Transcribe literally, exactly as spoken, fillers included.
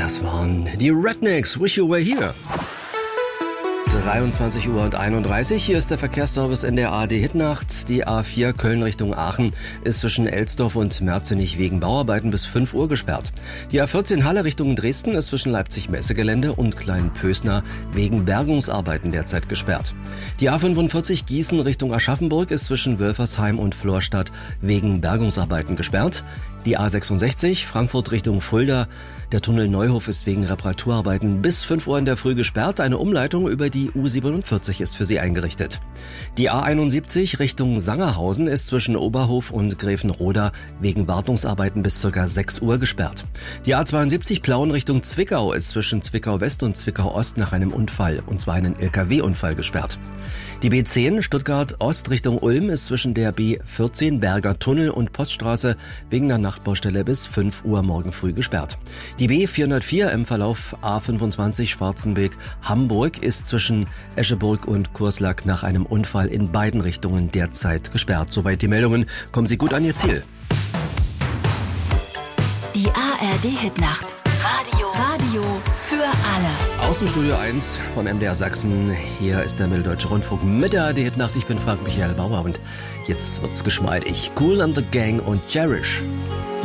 Das waren die Rednecks, Wish You Were Here. dreiundzwanzig Uhr einunddreißig, hier ist der Verkehrsservice in der A R D-Hitnacht. Die A vier Köln Richtung Aachen ist zwischen Elsdorf und Merzenich wegen Bauarbeiten bis fünf Uhr gesperrt. Die A vierzehn Halle Richtung Dresden ist zwischen Leipzig-Messegelände und Kleinpösner wegen Bergungsarbeiten derzeit gesperrt. Die A fünfundvierzig Gießen Richtung Aschaffenburg ist zwischen Wölfersheim und Florstadt wegen Bergungsarbeiten gesperrt. Die A sechsundsechzig Frankfurt Richtung Fulda. Der Tunnel Neuhof ist wegen Reparaturarbeiten bis fünf Uhr in der Früh gesperrt. Eine Umleitung über die U siebenundvierzig ist für Sie eingerichtet. Die A einundsiebzig Richtung Sangerhausen ist zwischen Oberhof und Gräfenroda wegen Wartungsarbeiten bis ca. sechs Uhr gesperrt. Die A zweiundsiebzig Plauen Richtung Zwickau ist zwischen Zwickau West und Zwickau Ost nach einem Unfall, und zwar einen L K W-Unfall, gesperrt. Die B zehn Stuttgart Ost Richtung Ulm ist zwischen der B vierzehn Berger Tunnel und Poststraße wegen der Nachtbaustelle bis fünf Uhr morgen früh gesperrt. Die B vierhundertvier im Verlauf A fünfundzwanzig Schwarzenberg Hamburg ist zwischen Escheburg und Kurslack nach einem Unfall in beiden Richtungen derzeit gesperrt. Soweit die Meldungen. Kommen Sie gut an Ihr Ziel. Die A R D-Hitnacht. Radio. Radio für alle. Aus dem Studio eins von M D R Sachsen. Hier ist der Mitteldeutsche Rundfunk mit der A R D-Hitnacht. Ich bin Frank Michael Bauer und jetzt wird's geschmeidig. Kool and the Gang und Cherish.